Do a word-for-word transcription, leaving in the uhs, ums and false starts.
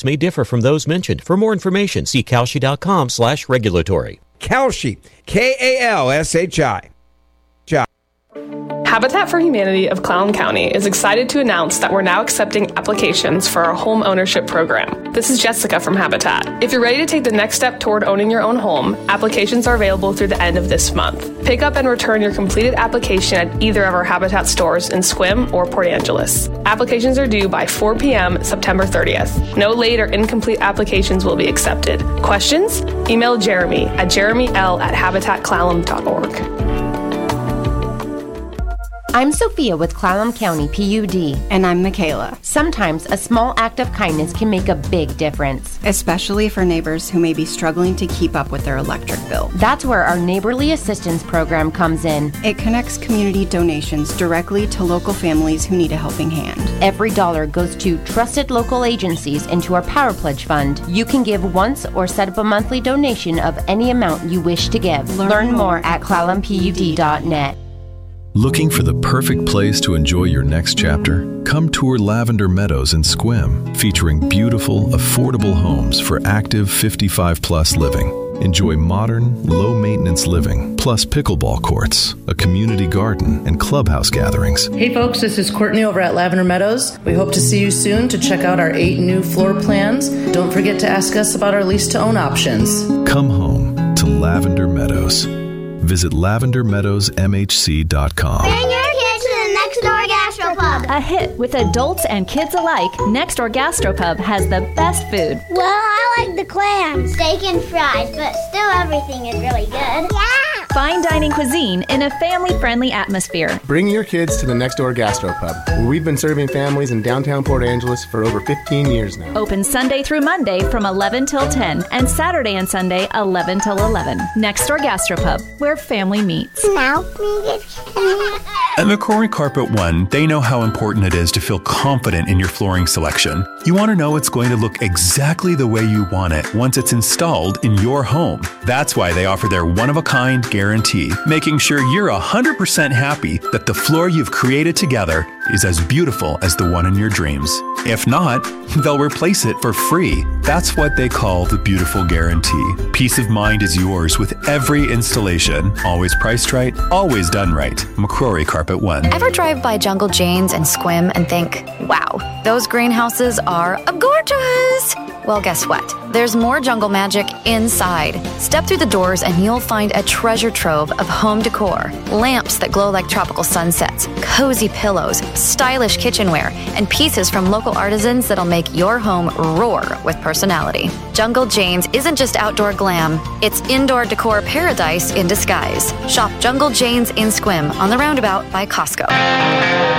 may differ from those mentioned. For more information, see kalshi.com slash regulatory. Kalshi, K A L S H I. Habitat for Humanity of Clallam County is excited to announce that we're now accepting applications for our home ownership program. This is Jessica from Habitat. If you're ready to take the next step toward owning your own home, applications are available through the end of this month. Pick up and return your completed application at either of our Habitat stores in Sequim or Port Angeles. Applications are due by four p.m. September thirtieth. No late or incomplete applications will be accepted. Questions? Email Jeremy at jeremyl at habitat clallam dot org. I'm Sophia with Clallam County P U D. And I'm Michaela. Sometimes a small act of kindness can make a big difference. Especially for neighbors who may be struggling to keep up with their electric bill. That's where our Neighborly Assistance Program comes in. It connects community donations directly to local families who need a helping hand. Every dollar goes to trusted local agencies into our Power Pledge Fund. You can give once or set up a monthly donation of any amount you wish to give. Learn, Learn more at clallam p u d dot net. Looking for the perfect place to enjoy your next chapter? Come tour Lavender Meadows in Sequim, featuring beautiful, affordable homes for active fifty-five plus living. Enjoy modern, low-maintenance living, plus pickleball courts, a community garden, and clubhouse gatherings. Hey folks, this is Courtney over at Lavender Meadows. We hope to see you soon to check out our eight new floor plans. Don't forget to ask us about our lease-to-own options. Come home to Lavender Meadows. Visit lavender meadows m h c dot com. Bring your kids to the Next Door Gastropub. A hit with adults and kids alike, Next Door Gastropub has the best food. Well, I like the clams, steak and fries, but still everything is really good. Yeah! Fine dining cuisine in a family-friendly atmosphere. Bring your kids to the Next Door Gastropub, where we've been serving families in downtown Port Angeles for over fifteen years now. Open Sunday through Monday from eleven till ten, and Saturday and Sunday eleven till eleven. Next Door Gastropub, where family meets. Now, At McCrory Carpet One, they know how important it is to feel confident in your flooring selection. You want to know it's going to look exactly the way you want it once it's installed in your home. That's why they offer their one-of-a-kind guarantee, making sure you're one hundred percent happy that the floor you've created together is as beautiful as the one in your dreams. If not, they'll replace it for free. That's what they call the Beautiful Guarantee. Peace of mind is yours with every installation. Always priced right, always done right. McCrory Carpet One. Ever drive by Jungle Jane's and Sequim and think, wow, those greenhouses are gorgeous? Well, guess what? There's more jungle magic inside. Step through the doors and you'll find a treasure trove of home decor. Lamps that glow like tropical sunsets, cozy pillows, stylish kitchenware, and pieces from local artisans that'll make your home roar with personality. Jungle Jane's isn't just outdoor glam, it's indoor decor paradise in disguise. Shop Jungle Jane's in Sequim on the roundabout by Costco.